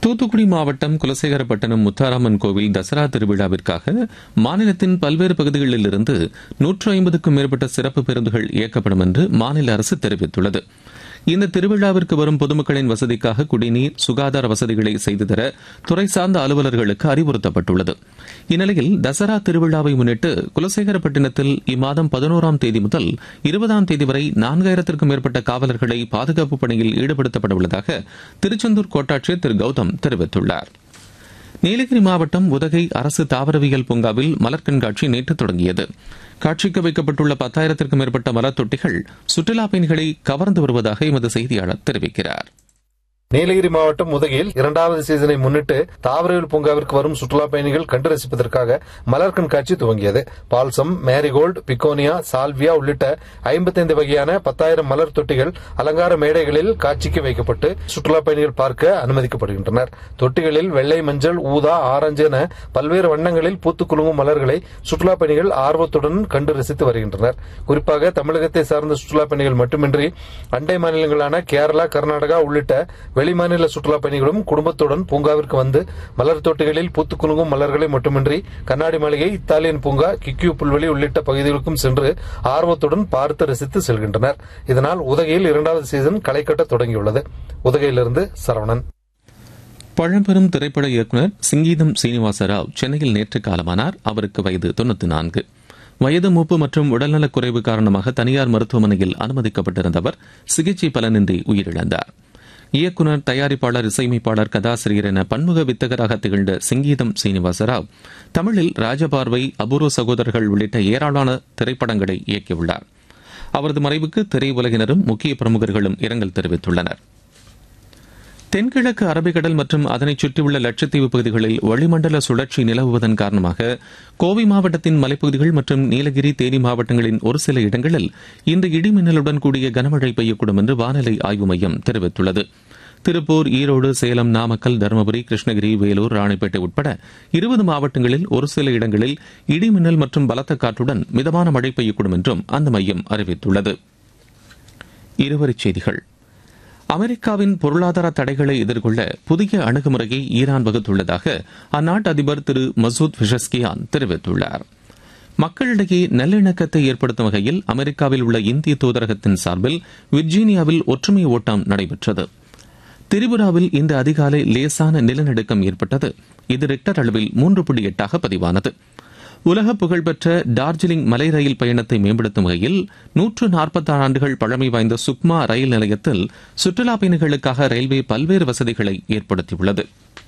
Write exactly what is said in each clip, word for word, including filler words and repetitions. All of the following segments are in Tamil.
தூத்துக்குடி மாவட்டம் குலசேகரப்பட்டினம் முத்தாராமன் கோவில் தசரா திருவிழாவிற்காக மாநிலத்தின் பல்வேறு பகுதிகளில் இருந்து நூற்று ஐம்பதுக்கும் மேற்பட்ட சிறப்பு பேருந்துகள் இயக்கப்படும் என்று மாநில அரசு தெரிவித்துள்ளது. இந்த திருவிழாவிற்கு வரும் பொதுமக்களின் வசதிக்காக குடிநீர், சுகாதார வசதிகளை செய்து தர துறை சார்ந்த அலுவலர்களுக்கு அறிவுறுத்தப்பட்டுள்ளது. இந்நிலையில் தசரா திருவிழாவை முன்னிட்டு குலசேகரப்பட்டினத்தில் இம்மாதம் பதினோராம் தேதி முதல் இருபதாம் தேதி வரை நான்காயிரத்திற்கும் மேற்பட்ட காவலர்களை பாதுகாப்பு பணியில் ஈடுபடுத்தப்பட உள்ளதாக திருச்செந்தூர் கோட்டாட்சியர் திரு கௌதம் தெரிவித்துள்ளார். நீலகிரி மாவட்டம் உதகை அரசு தாவரவியல் பூங்காவில் மலர் கண்காட்சி நேற்று தொடங்கியது. காட்சிக்கு வைக்கப்பட்டுள்ள பத்தாயிரத்திற்கும் மேற்பட்ட மலர் தொட்டிகள் சுற்றுலாப் பயணிகளை கவர்ந்து வருவதாக எமது செய்தியாளர் தெரிவிக்கிறார். நீலகிரி மாவட்டம் உதகையில் இரண்டாவது சீசனை முன்னிட்டு தாவரவியல் பூங்காவிற்கு வரும் சுற்றுலா பயணிகள் கண்டு ரசிப்பதற்காக மலர் கண்காட்சி துவங்கியது. பால்சம், மேரிகோல்டு, பிகோனியா, சால்வியா உள்ளிட்ட ஐம்பத்தைந்து வகையான பத்தாயிரம் மலர் தொட்டிகள் அலங்கார மேடைகளில் காட்சிக்கு வைக்கப்பட்டு சுற்றுலா பயணிகள் பார்க்க அனுமதிக்கப்படுகின்றனர். தொட்டிகளில் வெள்ளை, மஞ்சள், ஊதா, ஆரஞ்சு என பல்வேறு வண்ணங்களில் பூத்து குலுங்கும் மலர்களை சுற்றுலா பயணிகள் ஆர்வத்துடன் கண்டு ரசித்து வருகின்றனர். குறிப்பாக தமிழகத்தை சார்ந்த சுற்றுலா பயணிகள் மட்டுமின்றி அண்டை மாநிலங்களான கேரளா, கர்நாடகா உள்ளிட்ட வெளிமாநில சுற்றுலா பயணிகளும் குடும்பத்துடன் பூங்காவிற்கு வந்து மலர் தொட்டிகளில் பூத்து குலுங்கும் மலர்களை மட்டுமின்றி கண்ணாடி மாளிகை, இத்தாலியன் பூங்கா, கிக்கியூ புல்வெளி உள்ளிட்ட பகுதிகளுக்கும் சென்று ஆர்வத்துடன் பார்த்து ரசித்து செல்கின்றனர். இதனால் உதகையில் இரண்டாவது சீசன் களை கட்ட தொடங்கியுள்ளது. உதகையிலிருந்து சரவணன். பழம்பெரும் திரைப்பட இயக்குநர் சிங்கீதம் சீனிவாசராவ் சென்னையில் நேற்று காலமானார். அவருக்கு வயது தொன்னூற்று நான்கு. வயது மூப்பு மற்றும் உடல்நலக் குறைவு காரணமாக தனியார் மருத்துவமனையில் அனுமதிக்கப்பட்டிருந்த அவர் சிகிச்சை பலனின்றி உயிரிழந்தார். இயக்குநர், தயாரிப்பாளர், இசையமைப்பாளர், கதாசிரியர் என பன்முக வித்தகராக திகழ்ந்த சிங்கீதம் சீனிவாசராவ் தமிழில் ராஜபார்வை, அபூர்வ சகோதரர்கள் உள்ளிட்ட ஏராளமான திரைப்படங்களை இயக்கியுள்ளார். அவரது மறைவுக்கு திரையுலகினரும் முக்கிய பிரமுகர்களும் இரங்கல் தெரிவித்துள்ளனர். தென்கிழக்கு அரபிக்கடல் மற்றும் அதனைச் சுற்றியுள்ள லட்சத்தீவு பகுதிகளில் வளிமண்டல சுழற்சி நிலவுவதன் காரணமாக கோவை மாவட்டத்தின் மலைப்பகுதிகள் மற்றும் நீலகிரி, தேனி மாவட்டங்களின் ஒரு சில இடங்களில் இன்று இடிமின்னலுடன் கூடிய கனமழை பெய்யக்கூடும் என்று வானிலை ஆய்வு மையம் தெரிவித்துள்ளது. திருப்பூர், ஈரோடு, சேலம், நாமக்கல், தருமபுரி, கிருஷ்ணகிரி, வேலூர், ராணிப்பேட்டை உட்பட இருபது மாவட்டங்களில் ஒரு சில இடங்களில் இடிமின்னல் மற்றும் பலத்த காற்றுடன் மிதமான மழை பெய்யக்கூடும் என்றும் அந்த மையம் அறிவித்துள்ளது. இருவரிச் செய்திகள். அமெரிக்காவின் பொருளாதார தடைகளை எதிர்கொள்ள புதிய அணுகுமுறையை ஈரான் வகுத்துள்ளதாக அந்நாட்டு அதிபர் திரு மசூத் பெஷஸ்கியான் தெரிவித்துள்ளார். மக்களிடையே நல்லிணக்கத்தை ஏற்படுத்தும் வகையில் அமெரிக்காவில் உள்ள இந்திய தூதரகத்தின் சார்பில் விர்ஜீனியாவில் ஒற்றுமை ஓட்டம் நடைபெற்றது. திரிபுராவில் இன்று அதிகாலை லேசான நிலநடுக்கம் ஏற்பட்டது. இது ரிக்டர் அளவில் மூன்று புள்ளி எட்டாக பதிவானது. உலக புகழ்பெற்ற டார்ஜிலிங் மலை ரயில் பயணத்தை மேம்படுத்தும் வகையில் நூற்று நாற்பத்தாறு ஆண்டுகள் பழமை வாய்ந்த சுக்மா ரயில் நிலையத்தில் சுற்றுலா பயணிகளுக்காக ரயில்வே பல்வேறு வசதிகளை ஏற்படுத்தியுள்ளது.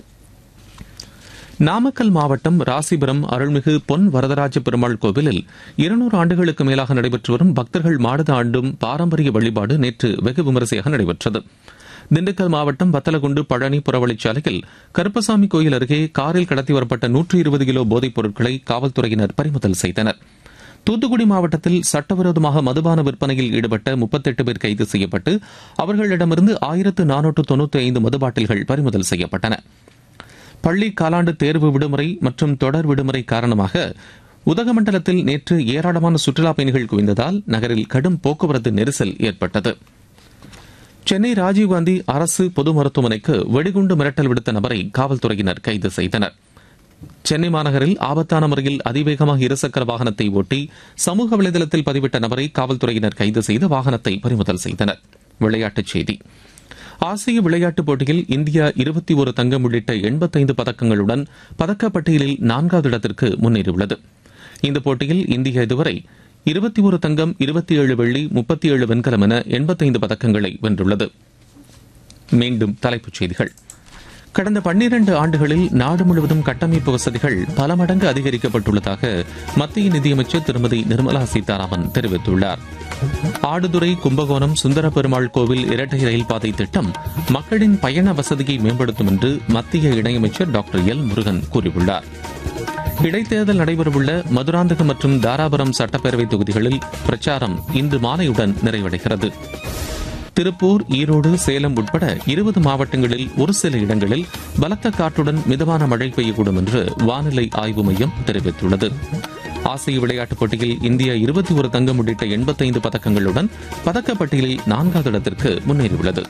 நாமக்கல் மாவட்டம் ராசிபுரம் அருள்மிகு பொன் வரதராஜ பெருமாள் கோவிலில் இருநூறு ஆண்டுகளுக்கு மேலாக நடைபெற்று வரும் பக்தர்கள் மாடு ஆண்டும் பாரம்பரிய வழிபாடு நேற்று வெகு விமரிசையாக நடைபெற்றது. திண்டுக்கல் மாவட்டம் வத்தலகுண்டு பழனி புறவழிச்சாலையில் கருப்பசாமி கோயில் அருகே காரில் கடத்தி வரப்பட்ட நூற்று இருபது கிலோ போதைப் பொருட்களை காவல்துறையினர் பறிமுதல் செய்தனர். தூத்துக்குடி மாவட்டத்தில் சட்டவிரோதமாக மதுபான விற்பனையில் ஈடுபட்ட முப்பத்தெட்டு பேர் கைது செய்யப்பட்டு அவர்களிடமிருந்து ஆயிரத்து நானூற்று தொன்னூற்றி ஐந்து மதுபாட்டில்கள் பறிமுதல் செய்யப்பட்டன. பள்ளி காலாண்டு தேர்வு விடுமுறை மற்றும் தொடர் விடுமுறை காரணமாக உதகமண்டலத்தில் நேற்று ஏராளமான சுற்றுலாப் பயணிகள் குவிந்ததால் நகரில் கடும் போக்குவரத்து நெரிசல் ஏற்பட்டது. சென்னை ராஜீவ்காந்தி அரசு பொது மருத்துவமனைக்கு வெடிகுண்டு மிரட்டல் விடுத்த நபரை காவல்துறையினர் கைது செய்தனர். சென்னை மாநகரில் ஆபத்தான முறையில் அதிவேகமாக இருசக்கர வாகனத்தை ஓட்டி சமூக வலைதளத்தில் பதிவிட்ட நபரை காவல்துறையினர் கைது செய்து வாகனத்தை பறிமுதல் செய்தனர். விளையாட்டுச் செய்தி. ஆசிய விளையாட்டுப் போட்டியில் இந்தியா இருபத்தி ஒரு தங்கம் உள்ளிட்ட எண்பத்தைந்து பதக்கங்களுடன் பதக்கப்பட்டியலில் நான்காவது இடத்திற்கு முன்னேறியுள்ளது. இந்த போட்டியில் இந்தியா இதுவரை இருபத்தி ஒரு தங்கம், இருபத்தி ஏழு வெள்ளி, முப்பத்தி ஏழு வெண்கலம் என எண்பத்தைந்து பதக்கங்களை வென்றுள்ளது. மீண்டும் தலைப்புச் செய்திகள். கடந்த பன்னிரண்டு ஆண்டுகளில் நாடு முழுவதும் கட்டமைப்பு வசதிகள் பல மடங்கு அதிகரிக்கப்பட்டுள்ளதாக மத்திய நிதியமைச்சர் திருமதி நிர்மலா சீதாராமன் தெரிவித்துள்ளார். ஆடுதுறை, கும்பகோணம் சுந்தர பெருமாள் கோவில் இரட்டை ரயில் பாதை திட்டம் மக்களின் பயண வசதியை மேம்படுத்தும் என்று மத்திய இணையமைச்சர் டாக்டர் எல் முருகன் கூறியுள்ளார். இடைத்தேர்தல் நடைபெறவுள்ள மதுராந்தகம் மற்றும் தாராபுரம் சட்டப்பேரவை தொகுதிகளில் பிரச்சாரம் இன்று மாலையுடன் நிறைவடைகிறது. திருப்பூர், ஈரோடு, சேலம் உட்பட இருபது மாவட்டங்களில் ஒரு சில இடங்களில் பலத்த காற்றுடன் மிதமான மழை பெய்யக்கூடும் என்று வானிலை ஆய்வு மையம் தெரிவித்துள்ளது. ஆசிய விளையாட்டுப் போட்டியில் இந்தியா இருபத்தி ஒரு தங்கம் உள்ளிட்ட எண்பத்தைந்து பதக்கங்களுடன் பதக்கப்பட்டியலில் நான்காவது இடத்திற்கு முன்னேறியுள்ளது.